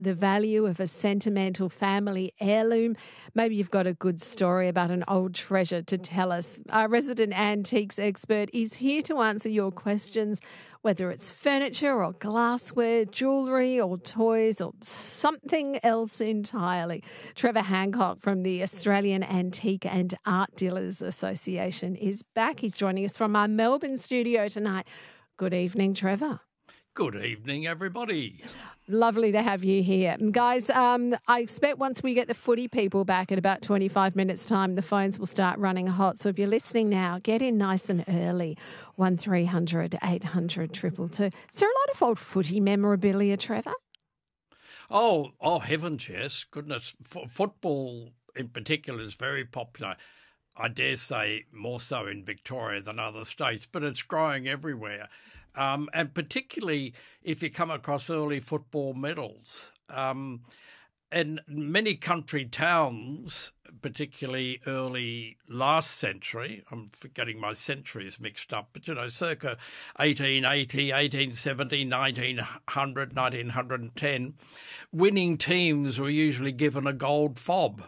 the value of a sentimental family heirloom. Maybe you've got a good story about an old treasure to tell us. Our resident antiques expert is here to answer your questions, whether it's furniture or glassware, jewellery or toys or something else entirely. Trevor Hancock from the Australian Antique and Art Dealers Association is back. He's joining us from our Melbourne studio tonight. Good evening, Trevor. Good evening, everybody. Lovely to have you here. And guys, I expect once we get the footy people back in about 25 minutes' time, the phones will start running hot. So if you're listening now, get in nice and early. 1300 800 222. Is there a lot of old footy memorabilia, Trevor? Oh, heavens, yes. Goodness. Football in particular is very popular. I dare say more so in Victoria than other states, but it's growing everywhere. And particularly if you come across early football medals. In many country towns, particularly early last century, I'm forgetting my centuries mixed up, but, circa 1880, 1870, 1900, 1910, winning teams were usually given a gold fob.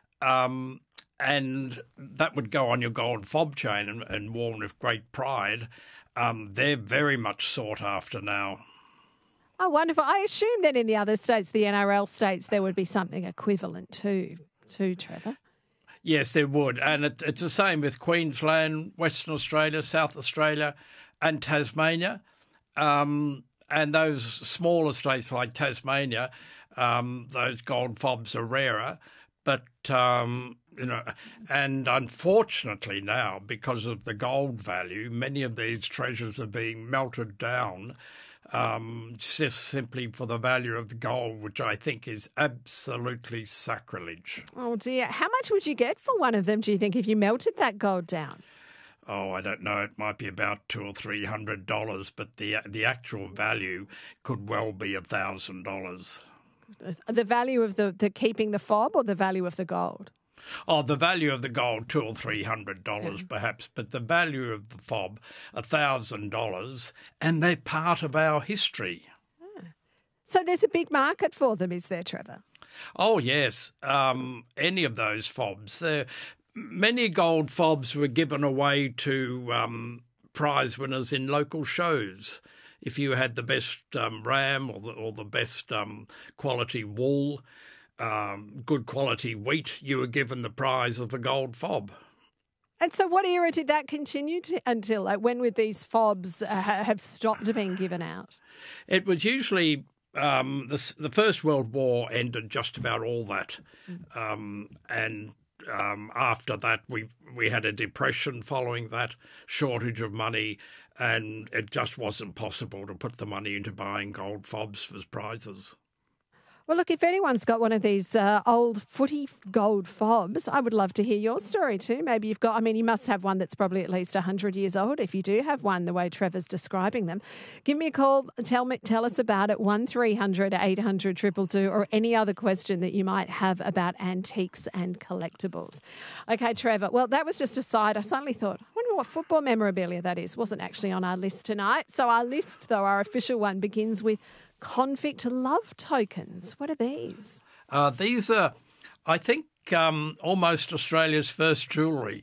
And that would go on your gold fob chain and worn with great pride. They're very much sought after now. Oh, wonderful. I assume that in the other states, the NRL states, there would be something equivalent to Trevor. Yes, there would. And it's the same with Queensland, Western Australia, South Australia and Tasmania. And those smaller states like Tasmania, those gold fobs are rarer. But, and unfortunately now, because of the gold value, many of these treasures are being melted down just simply for the value of the gold, which I think is absolutely sacrilege. Oh, dear. How much would you get for one of them, do you think, if you melted that gold down? Oh, I don't know. It might be about $200 or $300, but the actual value could well be $1,000. The value of the keeping the fob or the value of the gold? Oh, the value of the gold, $200 or $300 perhaps, but the value of the fob, $1,000, and they're part of our history. So there's a big market for them, is there, Trevor? Oh, yes. Any of those fobs. Many gold fobs were given away to prize winners in local shows. If you had the best ram or the best quality wool, good quality wheat, you were given the prize of a gold fob. And so what era did that continue until? Like, when would these fobs have stopped being given out? It was usually the First World War ended just about all that. And after that, we had a depression following that, shortage of money, and it just wasn't possible to put the money into buying gold fobs for prizes. Well, look, if anyone's got one of these old footy gold fobs, I would love to hear your story too. Maybe you've got, you must have one that's probably at least 100 years old if you do have one the way Trevor's describing them. Give me a call, tell us about it, 1300 800 222, or any other question that you might have about antiques and collectibles. Okay, Trevor, well, that was just a side. I suddenly thought, I wonder what football memorabilia that is. Wasn't actually on our list tonight. So our list, though, our official one, begins with convict love tokens. What are these? These are, I think, almost Australia's first jewellery.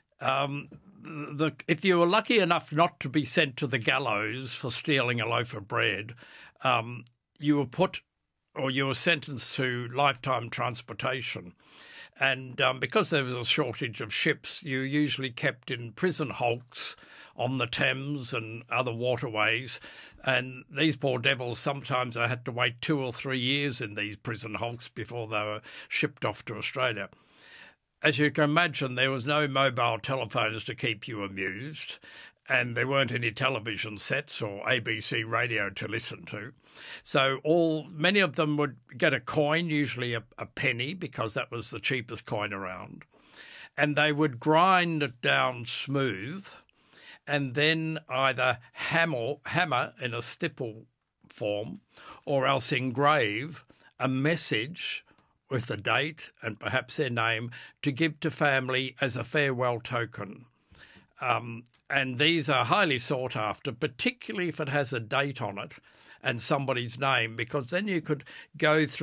If you were lucky enough not to be sent to the gallows for stealing a loaf of bread, you were sentenced to lifetime transportation. And because there was a shortage of ships, you usually kept in prison hulks on the Thames and other waterways. And these poor devils, sometimes they had to wait 2 or 3 years in these prison hulks before they were shipped off to Australia. As you can imagine, there was no mobile telephones to keep you amused, and there weren't any television sets or ABC radio to listen to. So many of them would get a coin, usually a penny, because that was the cheapest coin around. And they would grind it down smooth and then either hammer in a stipple form or else engrave a message with a date and perhaps their name to give to family as a farewell token. And these are highly sought after, particularly if it has a date on it and somebody's name, because then you could go through